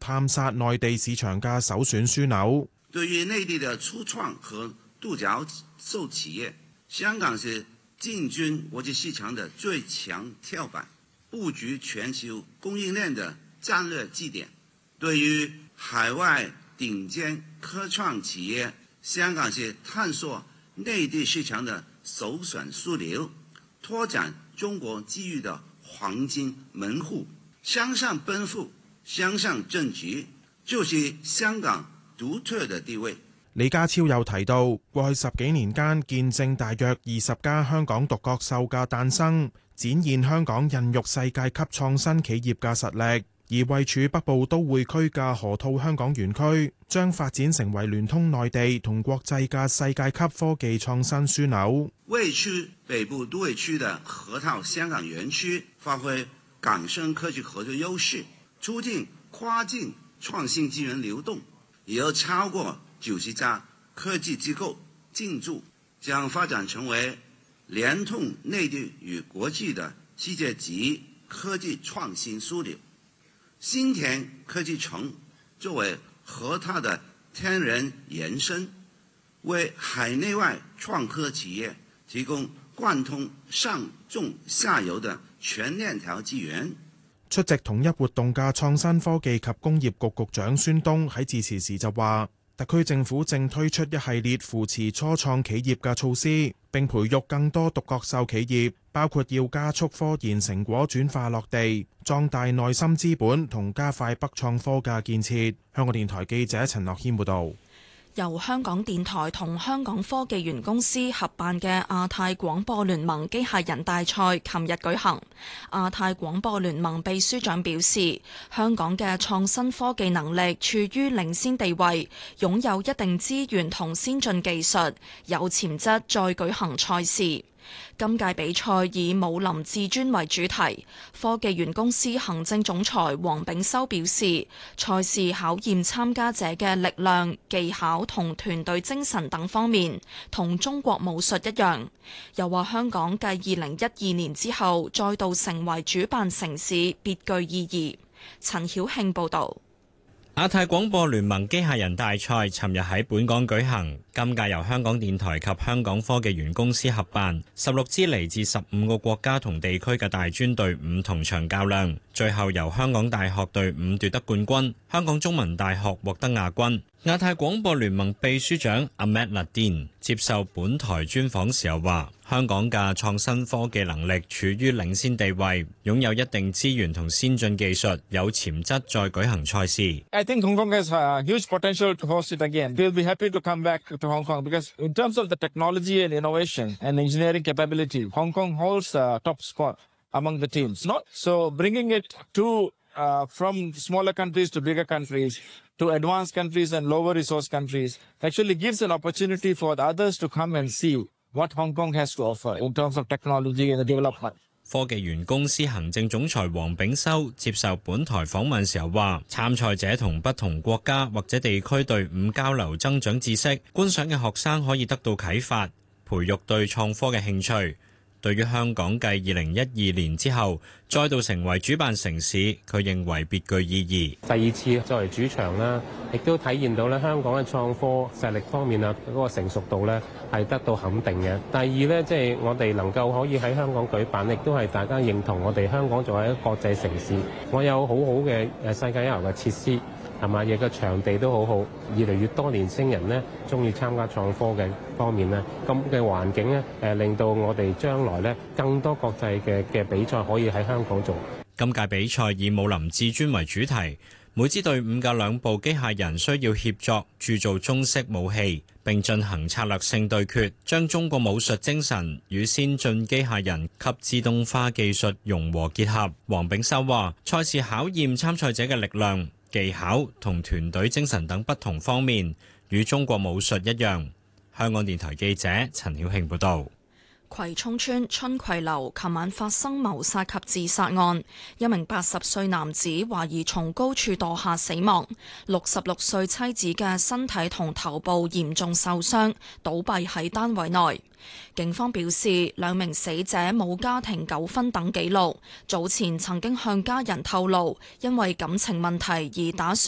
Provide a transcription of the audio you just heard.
探索內地市場嘅首選樞紐。 對於內地的初創和獨角獸企業，香港是進軍國際市場的最強跳板，佈局全球供應鏈的戰略基點。對於海外頂尖科創企業，香港是探索內地市場的首選樞紐，拓展中國機遇的黃金門戶。向上奔赴，向上正局，就是香港獨特的地位。 李家超又提到，過去10幾年間見證大約20家香港獨角獸嘅誕生，展現香港孕育世界級創新企業嘅實力。而位處北部都會區嘅河套香港園區，將發展成為聯通內地同國際嘅世界級科技創新樞紐。 位處北部都會區的河套香港園區，發揮港深科技合作優勢，促進跨境創新資源流動，也有超過90家科技機構進駐，將發展成為聯通內地與國際的世界級科技創新樞紐。新田科技城作為河套的天然延伸，為海內外創科企業提供貫通上中下游的全鏈條資源。 出席統一活動嘅創新科技及工業局局長孫東喺致辭時就話，特區政府正推出一系列扶持初創企業嘅措施，並培育更多獨角獸企業，包括要加速科研成果轉化落地，壯大內心資本同加快北創科嘅建設。香港電台記者陳樂軒報導。 由香港電台同香港科技園公司合辦嘅亞太廣播聯盟機械人大賽琴日舉行。亞太廣播聯盟秘書長表示，香港嘅創新科技能力處於領先地位，擁有一定資源同先進技術，有潛質再舉行賽事。今屆比賽以武林至尊為主題，科技園公司行政總裁黃炳修表示，賽事考驗參加者嘅力量、技巧同團隊精神等方面，同中國武術一樣。又話香港繼2012年之後再度成為主辦城市，別具意義。陳曉慶報導。 亞太廣播聯盟機械人大賽尋日喺本港舉行，今屆由香港電台及香港科技園公司合辦，16支嚟自15個國家同地區嘅大專隊伍同場較量，最後由香港大學隊伍奪得冠軍，香港中文大學獲得亞軍。亞太廣播聯盟秘書長 Ahmed Nadine 接受本台專訪時候話，香港嘅創新科技能力處於領先地位，擁有一定資源同先進技術，有潛質再舉行賽事。 I think Hong Kong has a huge potential to host it again. We'll be happy to come back to Hong Kong because in terms of the technology and innovation and engineering capability, Hong Kong holds a top spot among the teams. Not so bringing it to from smaller countries to bigger countries, to advanced countries and lower resource countries, actually gives an opportunity for the others to come and see what Hong Kong has to offer in terms of technology and development. 科技園公司行政總裁黃炳修接受本台訪問時候話，參賽者同不同國家或者地區隊伍交流增長知識，觀賞嘅學生可以得到啟發，培育對創科嘅興趣。對於香港繼2012年之後再度成為主辦城市，佢認為別具意義。 第二次作為主場啦，亦都體現到咧香港嘅創科實力方面啊，嗰個成熟度咧係得到肯定嘅。第二咧，即係我哋能夠可以喺香港舉辦，亦都係大家認同我哋香港作為一個國際城市，我有好好嘅世界一流嘅設施。係嘛？亦個場地都好好，越嚟越多年輕人呢中意參加創科嘅方面呢，咁嘅環境呢令到我哋將來呢更多國際嘅比賽可以喺香港做。 今屆比賽以武林至尊為主題，每支隊伍嘅2部機械人需要協作鑄造中式武器，並進行策略性對決，將中國武術精神與先進機械人及自動化技術融合結合。黃炳修話：賽事考驗參賽者嘅力量、技巧同團隊精神等不同方面，與中國武術一樣。香港電台記者陳曉慶報導。 葵涌村春葵樓琴晚發生謀殺及自殺案，一名80歲男子懷疑從高處墮下死亡，66歲妻子嘅身體同頭部嚴重受傷，倒斃喺單位內。警方表示，2名死者冇家庭糾紛等記錄，早前曾經向家人透露，因為感情問題而打算